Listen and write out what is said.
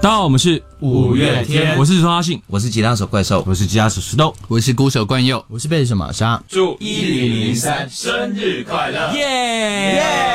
大家好，我们是五月天， 我是周阿信， 我是吉他手怪兽， 我是吉他手石头， 我是鼓手冠佑， 我是贝斯手玛莎。 祝1003生日快乐！ 耶！